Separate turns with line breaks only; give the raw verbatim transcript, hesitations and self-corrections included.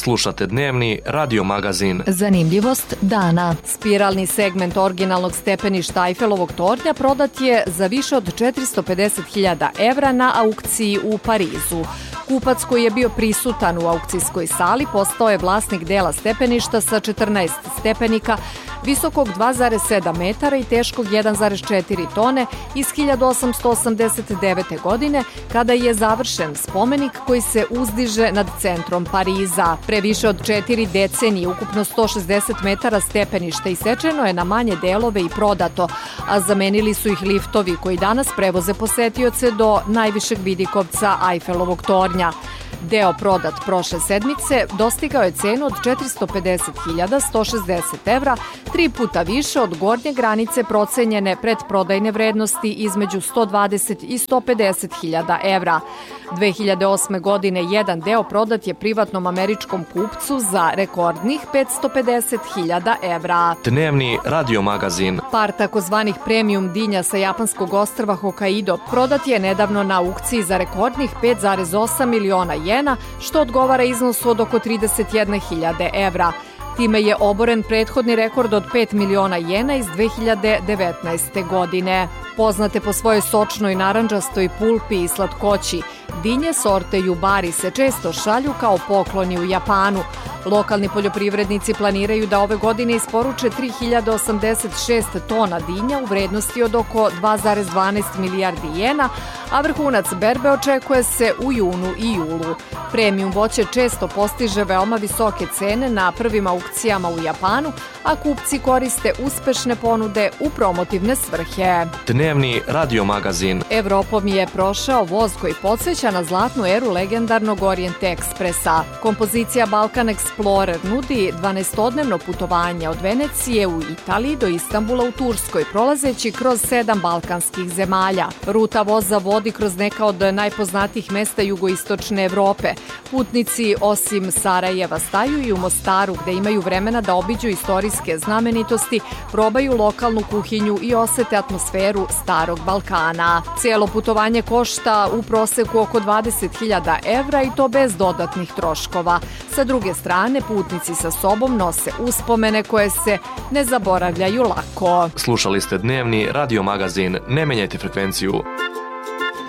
Slušate dnevni radio magazin.
Zanimljivost dana. Spiralni segment originalnog stepeništa Eiffelovog tornja prodat je za više od četiristo pedeset hiljada evra na aukciji u Parizu. Kupac koji je bio prisutan u aukcijskoj sali postao je vlasnik dela stepeništa sa četrnaest stepenika, visokog dva zarez sedam metara i teškog jedan zarez četiri tone iz hiljadu osamsto osamdeset devete. godine, kada je završen spomenik koji se uzdiže nad centrom Pariza. Pre više od četiri decenije ukupno sto šezdeset metara stepeništa isečeno je na manje delove i prodato, a zamenili su ih liftovi koji danas prevoze posetioce do najvišeg vidikovca Eiffelovog tornja. Deo prodat prošle sedmice dostigao je cenu od četiristo pedeset hiljada sto šezdeset evra, tri puta više od gornje granice procenjene predprodajne vrednosti između sto dvadeset i sto pedeset hiljada evra. dve hiljade osme. godine jedan deo prodat je privatnom američkom kupcu za rekordnih petsto pedeset hiljada evra.
Dnevni radio magazin.
Par takozvanih premium dinja sa japanskog ostrva Hokkaido prodat je nedavno na aukciji za rekordnih pet zarez osam miliona jena, što odgovara iznosu od oko trideset jedne hiljade evra. Time je oboren prethodni rekord od pet miliona jena iz dve hiljade devetnaeste. godine. Poznate po svojoj sočnoj narandžastoj pulpi i slatkoći, dinje sorte Yubari se često šalju kao pokloni u Japanu. Lokalni poljoprivrednici planiraju da ove godine isporuče tri hiljade osamdeset šest tona dinja u vrednosti od oko dva zarez dvanaest milijardi jena, a vrhunac berbe očekuje se u junu i julu. Premium voće često postiže veoma visoke cene na prvim aukcijama u Japanu, a kupci koriste uspešne ponude u promotivne svrhe.
Dnevni radio magazin.
Evropom je prošao voz koji podsjeća na zlatnu eru legendarnog Orient Ekspresa. Kompozicija Balkan Explorer nudi dvanaestodnevno putovanje od Venecije u Italiji do Istanbula u Turskoj, prolazeći kroz sedam balkanskih zemalja. Ruta voza vodi kroz neka od najpoznatijih mesta jugoistočne Evrope. Putnici osim Sarajeva staju i u Mostaru, gde imaju vremena da obiđu istorijske znamenitosti, probaju lokalnu kuhinju i osete atmosferu starog Balkana. Cijelo putovanje košta u proseku oko dvadeset hiljada evra i to bez dodatnih troškova. Sa druge strane, putnici sa sobom nose uspomene koje se ne zaboravljaju lako.
Slušali ste dnevni radio magazin. Ne menjajte frekvenciju.